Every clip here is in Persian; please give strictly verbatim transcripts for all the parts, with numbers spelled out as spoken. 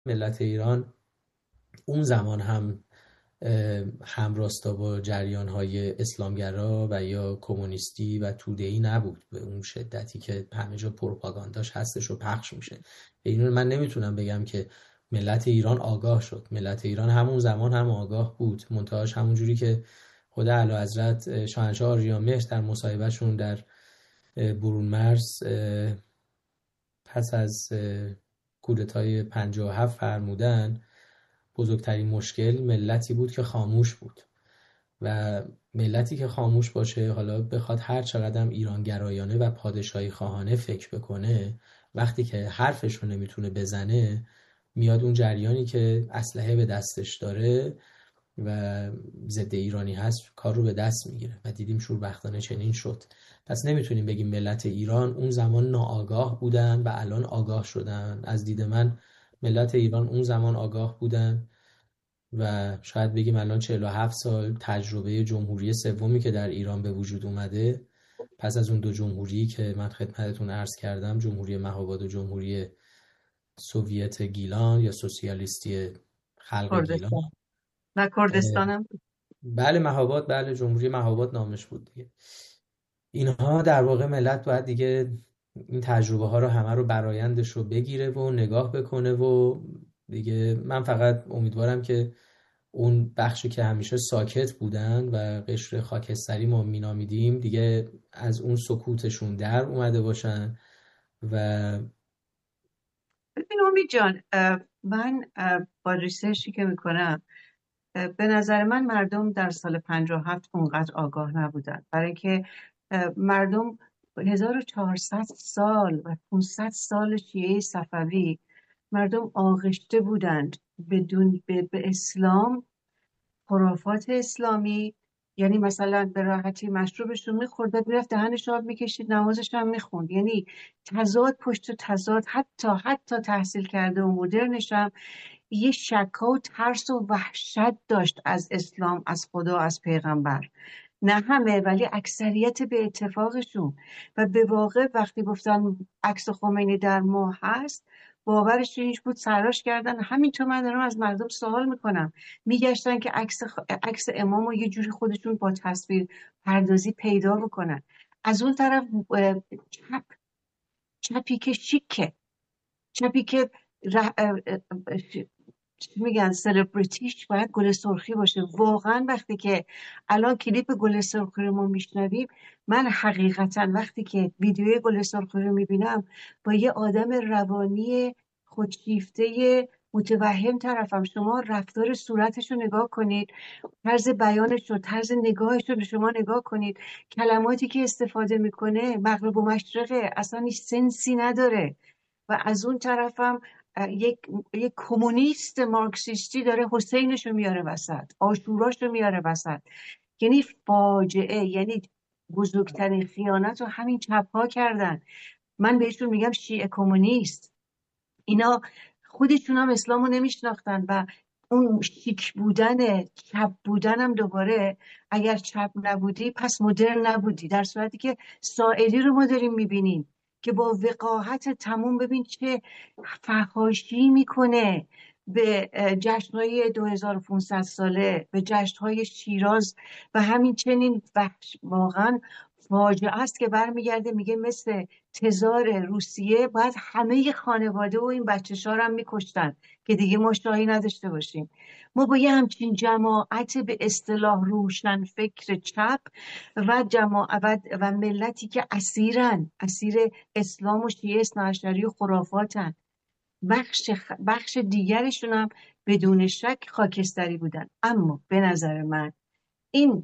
ملت ایران اون زمان هم همراستا با جریان‌های اسلامگرا و یا کمونیستی و توده‌ای نبود به اون شدتی که همه جا پروپاگانداش هستش و پخش میشه. اینو من نمیتونم بگم که ملت ایران آگاه شد. ملت ایران همون زمان هم آگاه بود، منتهاش همون جوری که خود اعلیحضرت شاهنشاه آریامهر در مصاحبهشون در برون مرز پس از کودتای پنجاه و هفت فرمودن بزرگترین مشکل ملتی بود که خاموش بود و ملتی که خاموش باشه، حالا بخواد هر چقدر ایران گرایانه و پادشاهی خواهانه فکر بکنه، وقتی که حرفش رو نمیتونه بزنه، میاد اون جریانی که اسلحه به دستش داره و ضد ایرانی هست کار رو به دست میگیره و دیدیم شوربختانه چنین شد. پس نمیتونیم بگیم ملت ایران اون زمان ناآگاه بودن و الان آگاه شدن. از دید من ملت ایران اون زمان آگاه بودن و شاید بگیم الان چهل و هفت سال تجربه جمهوری سومی که در ایران به وجود اومده، پس از اون دو جمهوری که من خدمتتون عرض کردم، جمهوری مهاباد و جمهوری سوویت گیلان یا سوسیالیستی خلق گیلان. کردستان و کردستانم. بله مهاباد، بله جمهوری مهاباد نامش بود دیگه. اینها در واقع ملت باید دیگه این تجربه ها رو همه رو برآیندش رو بگیره و نگاه بکنه و دیگه من فقط امیدوارم که اون بخشی که همیشه ساکت بودن و قشر خاکستری ما مینامیدیم دیگه از اون سکوتشون در اومده باشن. و ببین امید جان، من با ریسرچی که میکنم به نظر من مردم در سال پنجاه و هفت اونقدر آگاه نبودن، برای اینکه مردم هزار و چهارصد سال و پانصد سال شیعه صفوی مردم آغشته بودند بدون به, به اسلام، خرافات اسلامی. یعنی مثلا به راحتی مشروبشون میخورد و میرفت دهنش آب میکشید، نمازش هم میخوند. یعنی تضاد پشت تضاد، حتی حتی تحصیل کرده و مدرنش هم یه شک و ترس و وحشت داشت از اسلام، از خدا، از پیغمبر. نه همه، ولی اکثریت به اتفاقشون. و به واقع وقتی گفتن عکس خمینی در ماه هست، باورش اینش بود، سراش کردن. همینطور من دارم از مردم سوال میکنم، میگشتن که عکس خ... عکس امام رو یه جوری خودشون با تصویر پردازی پیدا بکنن. از اون طرف چپ چپی که شیکه، چپی که ره... چی میگن سلبریتیش باید گل سرخی باشه. واقعا وقتی که الان کلیپ گل سرخی رو ما میشنویم، من حقیقتا وقتی که ویدیوی گل سرخی رو میبینم با یه آدم روانی خودشیفته متوهم طرفم. شما رفتار صورتش رو نگاه کنید، طرز بیانش رو، طرز نگاهش رو شما نگاه کنید، کلماتی که استفاده میکنه مغرب و مشرقه، اصلا هیچ سنسی نداره. و از اون طرفم یک یک کمونیست مارکسیستی داره حسینش رو میاره وسط، عاشوراش رو میاره وسط. یعنی فاجعه، یعنی بزرگترین خیانت رو همین چپ ها کردن. من بهشون میگم شیعه کمونیست. اینا خودشون هم اسلام رو نمیشناختن و اون شیک بودن، چپ بودن هم دوباره، اگر چپ نبودی پس مدرن نبودی. در صورتی که سائلی رو ما داریم میبینیم که با وقاحت تموم، ببین چه فحاشی میکنه به جشنهای دو هزار و پانصد ساله، به جشنهای شیراز و همین چنین وحش. واقعا فاجعه است که برمیگرده میگه مثل تزار روسیه باید همه خانواده و این بچه‌شا رو هم میکشتن که دیگه ما شاهی نداشته باشیم. ما با یه همچین جماعت به اصطلاح روشن فکر چپ و جماعت و ملتی که اسیرن، اسیر اسلام و شیعه اثناعشری و خرافاتن، بخش بخش دیگرشون هم بدون شک خاکستری بودن. اما به نظر من این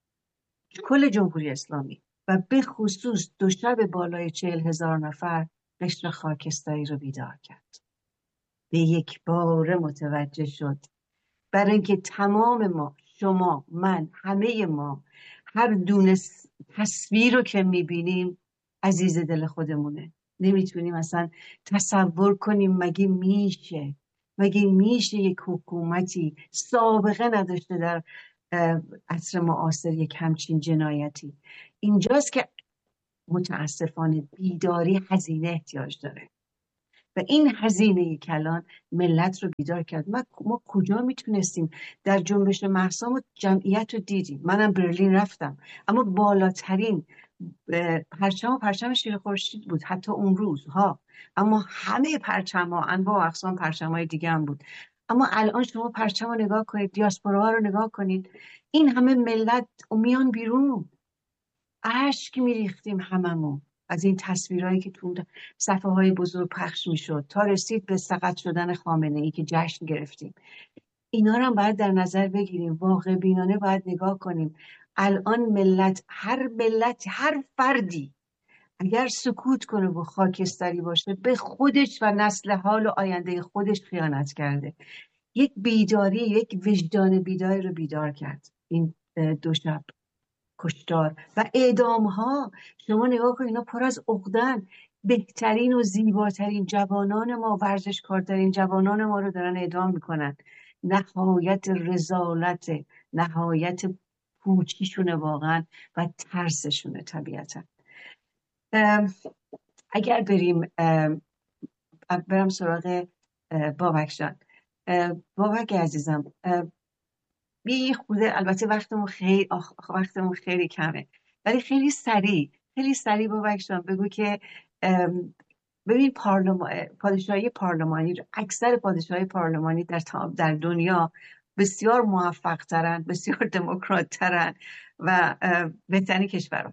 کل جمهوری اسلامی و به خصوص دو شب بالای چهل هزار نفر قشر خاکستری رو بیدار کرد. به یک باره متوجه شد، برای اینکه تمام ما، شما، من، همه ما، هر دونه تصویر رو که میبینیم عزیز دل خودمونه. نمیتونیم اصلا تصور کنیم مگه میشه، مگه میشه یک حکومتی سابقه نداشته در عصر معاصر یک همچین جنایتی. اینجاست که متاسفانه بیداری هزینه احتیاج داره. و این هزینه کلان ملت رو بیدار کرد. ما, ما کجا میتونستیم در جنبش مهسا و جمعیت رو دیدیم. منم برلین رفتم، اما بالاترین پرچم و پرچم شیر خورشید بود حتی اون روزها، اما همه پرچم ها انواع و اقسام پرچم های دیگه هم بود. اما الان شما پرچم رو نگاه کنید، دیاسپورا رو نگاه کنید، این همه ملت میان بیرون، اشک میریختیم هممون از این تصویرهایی که تو صفحه های بزرگ پخش میشد تا رسید به سقط شدن خامنه ای که جشن گرفتیم. اینا رو هم باید در نظر بگیریم، واقع بینانه باید نگاه کنیم. الان ملت، هر ملت، هر فردی اگر سکوت کنه و خاکستری باشه به خودش و نسل حال و آینده خودش خیانت کرده. یک بیداری، یک وجدان بیداری رو بیدار کرد این دو شب کشتار و اعدام ها. شما نگاه کنید، اینا پر از عقدن. بهترین و زیباترین جوانان ما، ورزشکارترین جوانان ما رو دارن اعدام میکنن. نهایت رذالت، نهایت پوچیشونه واقعا و ترسشونه طبیعتا. اگر بریم برم سراغ بابک جان. بابک عزیزم، یه خوده، البته وقتمون خیلی وقتمون خیلی کمه، ولی خیلی سریع خیلی سریع بابک جان بگو که ببین پارلمان، پادشاهی پارلمانی، اکثر پادشاهی پارلمانی در در دنیا بسیار موفق ترن، بسیار دموکرات ترن و بهترین کشورها.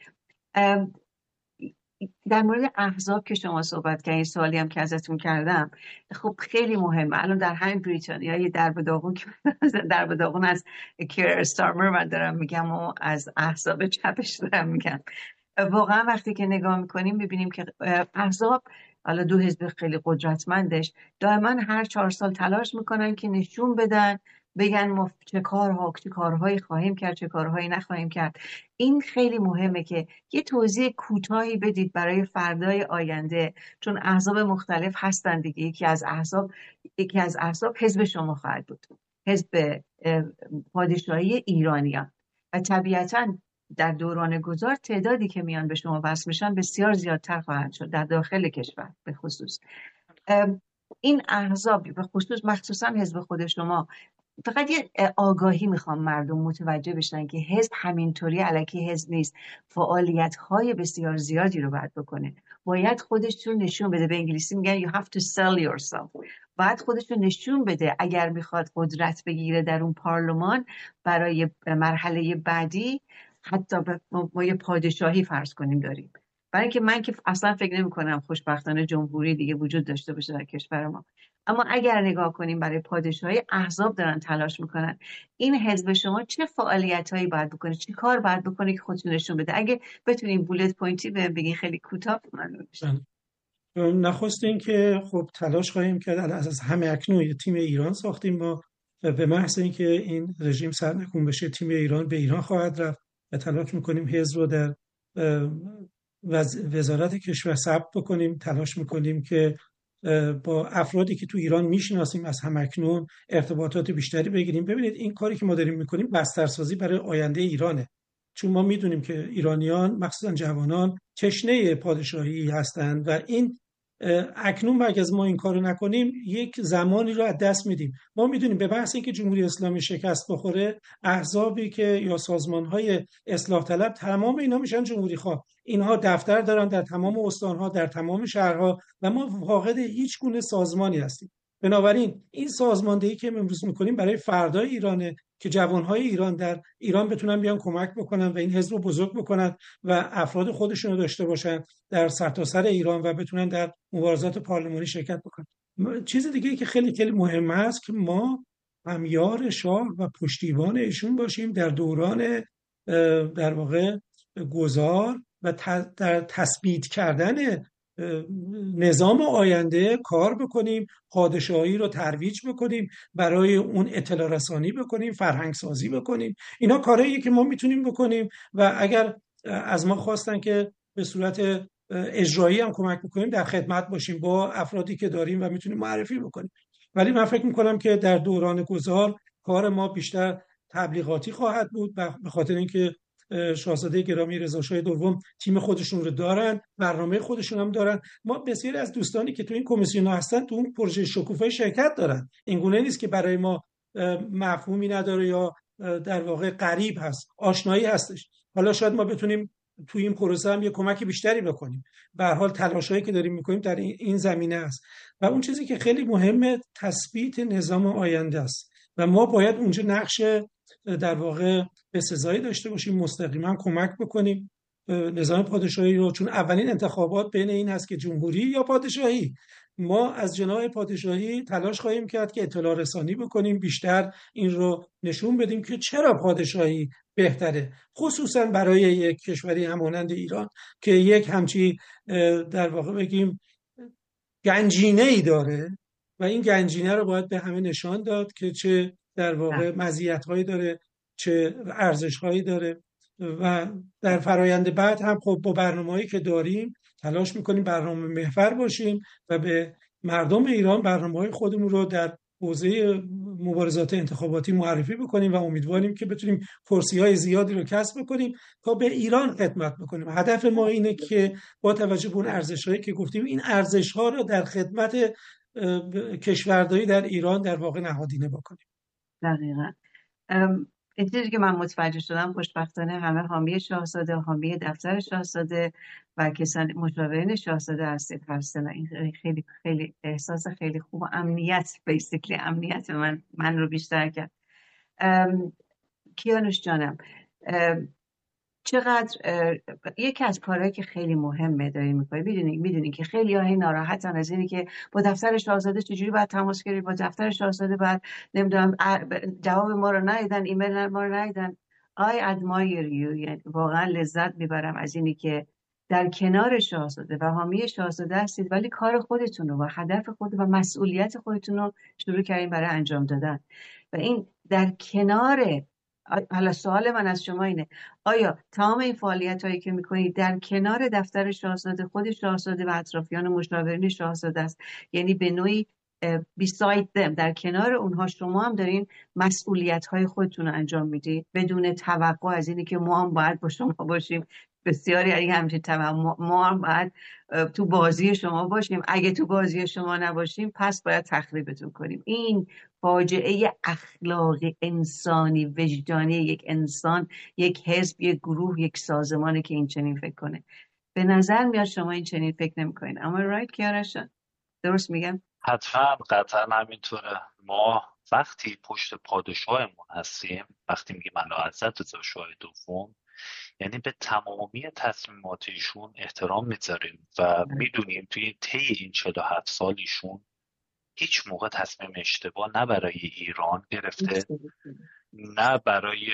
در مورد احزاب که شما صحبت کردین، سوالی هم که ازتون کردم، خب خیلی مهمه. الان در همین بریتانیا یه درب داغون درب داغون از کیر استارمر من دارم میگم و از احزاب چپش دارم میگم. واقعا وقتی که نگاه میکنیم میبینیم که احزاب، حالا دو حزب خیلی قدرتمندش، دائما هر چهار سال تلاش میکنن که نشون بدن، بگن ما چه کارها چه کارهایی خواهیم کرد، چه کارهایی نخواهیم کرد. این خیلی مهمه که یه توضیح کوتاهی بدید برای فردای آینده، چون احزاب مختلف هستن دیگه. یکی از احزاب یکی از احزاب حزب شما خواهد بود، حزب پادشاهی ایرانیان، و طبیعتاً در دوران گذار تعدادی که میان به شما وصل میشن بسیار زیادتر خواهد شد در داخل کشور به خصوص. این احزاب به خصوص مخصوصا حزب خود شما، فقط یه آگاهی میخوام مردم متوجه بشن که حزب همینطوری الکی حزب نیست، فعالیت‌های بسیار زیادی رو باید بکنه، باید خودش رو نشون بده. به انگلیسی میگن you have to sell yourself. باید خودش رو نشون بده اگر میخواد قدرت بگیره در اون پارلمان برای مرحله بعدی. حتی ما یه پادشاهی فرض کنیم داریم، برای اینکه من که اصلا فکر نمی کنم خوشبختانه جمهوری دیگه وجود داشته باشه در کشور ما، اما اگر نگاه کنیم برای پادشاهی، احزاب دارن تلاش میکنن. این حزب شما چه فعالیت هایی باید بکنه، چه کار باید بکنه که خودتون نشون بده؟ اگه بتونیم بولت پوینتی بهم بگین خیلی کوتاه ممنون میشم. نخست این که خب تلاش خواهیم کرد. از همه اکنون تیم ایران ساختیم ما، به محض اینکه این رژیم سرنگون بشه تیم ایران به ایران خواهد رفت و تلاش میکنیم حزب رو در وزارت کشور ثبت بکنیم. تلاش میکنیم که با افرادی که تو ایران میشناسیم از همکنون ارتباطات بیشتری بگیریم. ببینید این کاری که ما داریم میکنیم بسترسازی برای آینده ایرانه، چون ما میدونیم که ایرانیان مخصوصا جوانان تشنه پادشاهی هستند و این اکنون اگه از ما این کارو نکنیم یک زمانی رو از دست میدیم. ما میدونیم به بحث اینکه جمهوری اسلامی شکست بخوره، احزابی که یا سازمان‌های اصلاح طلب تمام اینا میشن جمهوری خواه. اینها دفتر دارن در تمام استان‌ها، در تمام شهرها و ما فاقد هیچ گونه سازمانی هستیم. بنابراین این سازماندهی که امروز میکنیم برای فردای ایرانه که جوانهای ایران در ایران بتونن بیان کمک بکنن و این حزب رو بزرگ بکنن و افراد خودشون رو داشته باشن در سرتاسر ایران و بتونن در مبارزات پارلمانی شرکت بکنن. چیز دیگه که خیلی خیلی مهم است که ما همیار شاه و پشتیبان ایشون باشیم در دوران در واقع گذار و در تثبیت کردن نظام آینده کار بکنیم، پادشاهی رو ترویج بکنیم، برای اون اطلاع رسانی بکنیم، فرهنگ سازی بکنیم. اینا کارهاییه که ما میتونیم بکنیم و اگر از ما خواستن که به صورت اجرایی هم کمک بکنیم در خدمت باشیم با افرادی که داریم و میتونیم معرفی بکنیم. ولی من فکر میکنم که در دوران گذار کار ما بیشتر تبلیغاتی خواهد بود به خاطر اینکه شاهزاده گرامی رضا شاه دوم تیم خودشون رو دارن، برنامه خودشون هم دارن. ما بسیاری از دوستانی که تو این کمیسیون هستن تو اون پروژه شکوفه شرکت دارن. این گونه نیست که برای ما مفهومی نداره یا در واقع غریب هست، آشنایی هستش. حالا شاید ما بتونیم تو این پروسه هم یه کمک بیشتری بکنیم. به هر حال تلاشایی که داریم میکنیم در این زمینه است. و اون چیزی که خیلی مهمه تثبیت نظام آینده است و ما باید اونجا نقش در واقع بسزایی داشته باشیم، مستقیما کمک بکنیم نظام پادشاهی رو، چون اولین انتخابات بین این هست که جمهوری یا پادشاهی. ما از جناح پادشاهی تلاش خواهیم کرد که اطلاع رسانی بکنیم، بیشتر این رو نشون بدیم که چرا پادشاهی بهتره، خصوصا برای یک کشوری همانند ایران که یک همچی در واقع بگیم گنجینه ای داره و این گنجینه رو باید به همه نشان داد که چه در واقع مزیت‌هایی داره، چه ارزش‌هایی داره. و در فرایند بعد هم خب با برنامه‌هایی که داریم تلاش می‌کنیم برنامه محور باشیم و به مردم ایران برنامه‌های خودمون رو در حوزه مبارزات انتخاباتی معرفی بکنیم و امیدواریم که بتونیم کرسی‌های زیادی رو کسب بکنیم تا به ایران خدمت بکنیم. هدف ما اینه که با توجه به اون ارزش‌هایی که گفتیم این ارزش‌ها رو در خدمت کشورداری در ایران در واقع نهادینه بکنیم. دقیقاً. این چیزی که من متوجه شدم خوشبختانه همه حامی شاهزاده، حامی دفتر شاهزاده و کسان مشاورین شاهزاده هستید هستن. این خیلی خیلی احساس خیلی خوب و امنیت بیسیکلی امنیت من من رو بیشتر کرد. کیانوش جانم، چقدر یکی از کارهایی که خیلی مهمه داریم میکنیم، میدونی میدونی که خیلی های ناراحتن از اینی که با دفتر شاهزاده چجوری باید تماس گیری، با دفتر شاهزاده بعد نمیدونم جواب ما رو ندیدن، ایمیل ما رو ندیدن. I admire you، یعنی واقعا لذت میبرم از اینی که در کنار شاهزاده و حامی شاهزاده هستید ولی کار خودتون رو و هدف خود و مسئولیت خودتون رو شروع کردین برای انجام دادن. و این در کنار، حالا سوال من از شما اینه آیا تمام این فعالیت هایی که میکنید در کنار دفتر شاهزاده خود شاهزاده و اطرافیان و مشاورین شاهزاده است؟ یعنی به نوعی beside them، در کنار اونها شما هم دارین مسئولیت های خودتون رو انجام میدید بدون توقع از اینی که ما هم باید با شما باشیم. بسیاری از همچین توقع ما هم باید تو بازی شما باشیم، اگه تو بازی شما نباشیم پس باید تخریبتون کنیم. این فاجعه اخلاقی انسانی وجدانی یک انسان، یک حزب، یک گروه، یک سازمانی که این چنین فکر کنه. به نظر میاد شما این چنین فکر نمی‌کنید. اما رایت کیارشان درست میگم؟ حتما قطعا همینطوره. ما وقتی پشت پادشاهمون هستیم، وقتی میگیم اعلیحضرت رضا شاه دوم، یعنی به تمامی تصمیمات ایشون احترام میذاریم و میدونیم توی طی این چهل و هفت سال ایشون هیچ موقع تصمیم اشتباه نه برای ایران گرفته نه برای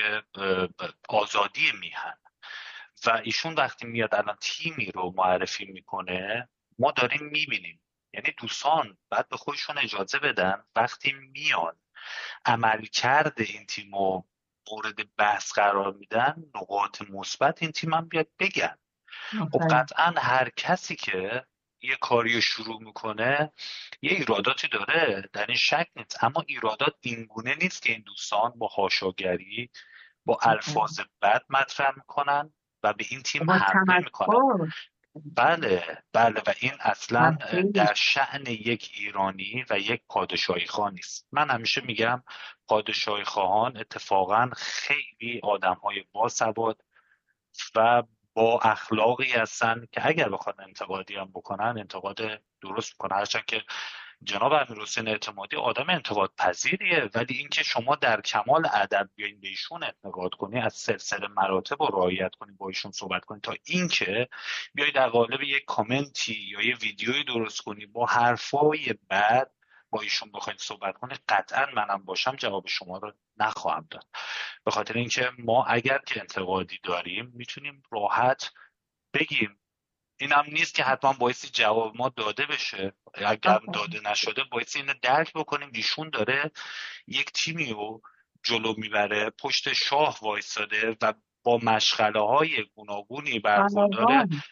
آزادی میهن. و ایشون وقتی میاد الان تیمی رو معرفی میکنه ما داریم میبینیم، یعنی دوستان بعد به خودشون اجازه بدن وقتی میان عملکرد این تیم رو مورد بحث قرار میدن، نقاط مثبت این تیم هم بیاد بگن. خب قطعا هر کسی که یه کاری شروع میکنه یه ایراداتی داره، در این شک نیست، اما ایرادات اینگونه نیست که این دوستان با حاشاگری با الفاظ بد مطرح میکنن و به این تیم حمله میکنن. بله بله و این اصلا در شأن یک ایرانی و یک پادشاهی خواه نیست. من همیشه میگم پادشاهی خواهان اتفاقا خیلی آدم‌های باسواد و با اخلاقی هستن که اگر بخواد انتقادی هم بکنن انتقاد درست بکنن، هرچند که جناب امیرحسین اعتمادی آدم انتقاد پذیریه، ولی اینکه شما در کمال ادب بیاین به ایشون انتقاد کنی، از سلسله مراتب رو رعایت کنی با ایشون صحبت کنی، تا اینکه بیای در قالب یک کامنتی یا یه ویدیویی درست کنی با حرفای بد با ایشون بخواید صحبت کنی، قطعا منم باشم جواب شما رو نخواهم داد. به خاطر اینکه ما اگر که انتقادی داریم میتونیم راحت بگیم. این هم نیست که حتما باعثی جواب ما داده بشه، اگر داده نشده باعثی اینو درک بکنیم ایشون داره یک تیمی رو جلو میبره، پشت شاه وایساده و با مشغله های گوناگونی برخورداره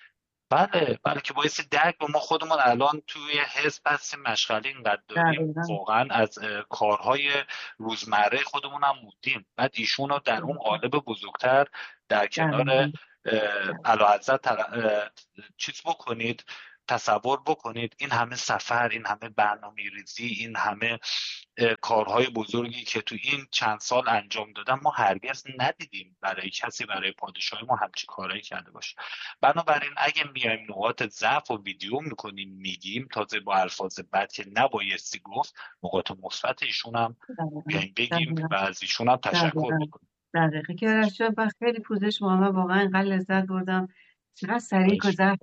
بله بله که باعث درک به ما خودمون الان توی حزب هستیم مشغله اینقدر داریم واقعا از کارهای روزمره خودمون هم موندیم، بعد ایشون رو در اون قالب بزرگتر در کنار اعلیحضرت چیز بکنید، تصور بکنید این همه سفر، این همه برنامه ریزی، این همه کارهای بزرگی که تو این چند سال انجام دادن ما هرگز ندیدیم برای کسی برای پادشاهی ما همچی کارهایی کرده باشه. بنابراین اگه میایم نقاط ضعف و ویدیو میکنیم میگیم، تازه با الفاظ بد که نبایستی گفت، نقاط مثبت ایشون هم بیایم بگیم و از ایشون هم تشکر بکنیم. دقیقه که رشد با خیلی پوزش محمد، واقعا اینقدر لذت بردم، چقدر سریع گذشت.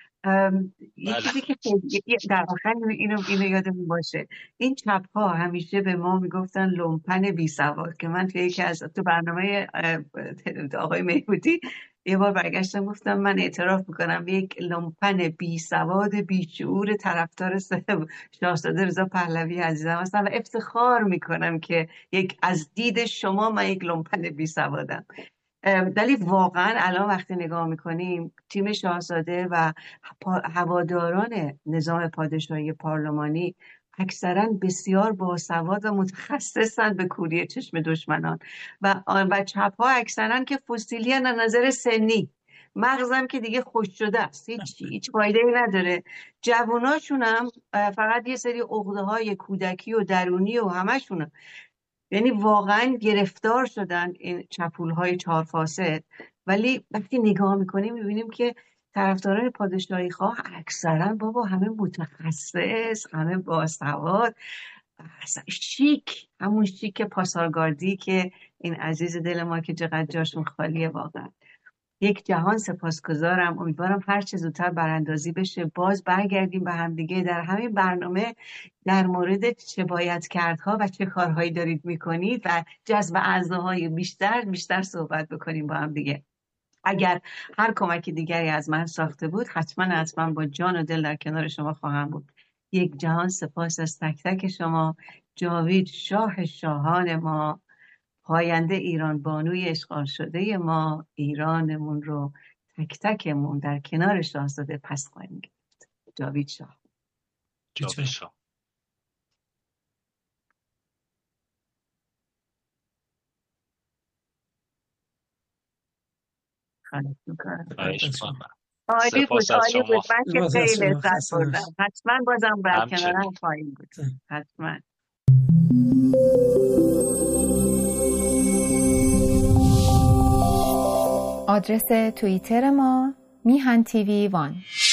یه چیزی که در آخر اینو اینو یادمون باشه، این چپ ها همیشه به ما میگفتن لومپن بی سواد، که من توی یکی از تو برنامه آقای مهمودی یه بار برگشتم گفتم من اعتراف میکنم یک لومپن بی سواد بی شعور طرفدار شاهزاده رضا پهلوی عزیزم هستم و افتخار میکنم که یک از دید شما من یک لومپن بی سوادم. ولی واقعا الان وقتی نگاه میکنیم تیم شاهزاده و هواداران نظام پادشاهی پارلمانی اکثرا بسیار باسواد و متخصصن به کوری چشم دشمنان و و چپ ها اکثرا که فسیلی از نظر سنی، مغزم که دیگه خوش شده است، هیچ هیچ فایده نداره. جواناشون هم فقط یه سری عقده های کودکی و درونی و همشون، یعنی واقعا گرفتار شدن این چپول های چهار فاسد. ولی وقتی نگاه میکنیم میبینیم که طرفداران پادشاهی خواه اکثرا بابا همه متخصص، همه باسواد، شیک، همون شیک پاسارگاردی که این عزیز دل ما که چقدر جاشون خالیه. واقعا یک جهان سپاسگزارم. امیدوارم هر چه زودتر براندازی بشه، باز برگردیم به هم دیگه در همین برنامه در مورد چه باید کردها و چه کارهایی دارید میکنید و جذب اعضاهای بیشتر بیشتر صحبت بکنیم با هم دیگه. اگر هر کمک دیگری از من ساخته بود حتما حتما با جان و دل در کنار شما خواهم بود. یک جهان سپاس از تک تک شما. جاوید شاه شاهان ما، پاینده ایران بانوی اشغال شده ما، ایرانمون رو تک تکمون در کنار شاهزاده پس خواهیم گرفت. جاوید شاه. جاوید شاه. خواهش میکنم. عالی بود، عالی بود. من که خیلی لذت بردم. حتما بازم در کنارم خواهیم بود. حتما. آدرس توییتر ما میهن تیوی وان.